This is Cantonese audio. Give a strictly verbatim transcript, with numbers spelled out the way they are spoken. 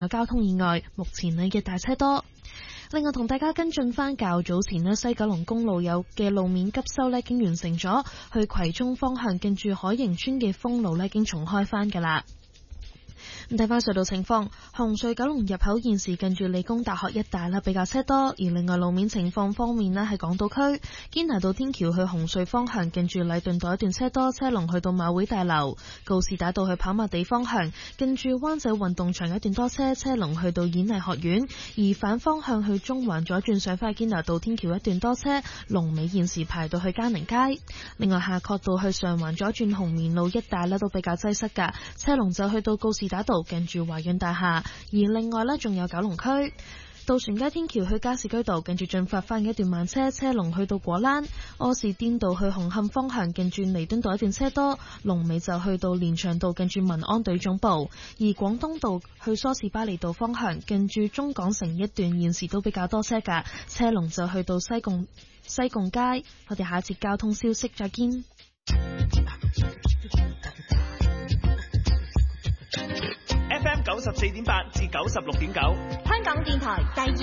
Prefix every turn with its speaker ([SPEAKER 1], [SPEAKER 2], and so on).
[SPEAKER 1] 有交通意外，目前呢嘅大車多。另外同大家跟進翻較早前呢，西九龍公路有嘅路面急修呢已經完成咗，去葵涌方向近住海盈村嘅封路呢已經重開翻㗎啦。睇翻隧道情況，紅隧九龍入口現時近住理工大學一帶啦，比較車多。而另外路面情況方面呢，喺港島區堅拿道天橋去紅隧方向近住禮頓道一段車多，車龍去到馬會大樓；告士打道去跑馬地方向近住灣仔運動場一段多車，車龍去到演藝學院。而反方向去中環左轉上返堅拿道天橋一段多車，龍尾現時排到去嘉寧街。另外夏慤道去上環左轉紅棉路一帶呢都比較擠塞㗎，車龍就去到告士打道近住華潤大廈。而另外呢，仲有九龍區渡船街天橋去加士居道近住進發翻嘅一段慢車，車龍去到果欄。柯士甸道去紅磡方向近住彌敦道一段車多，龍尾就去到連翔道近住民安隊總部。而廣東道去梳士巴利道方向近住中港城一段現時都比較多車㗎，車龍就去到西貢西貢街。我哋下一節交通消息再見。
[SPEAKER 2] F M 九十四點八至九十六點九，
[SPEAKER 3] 香港電台第二。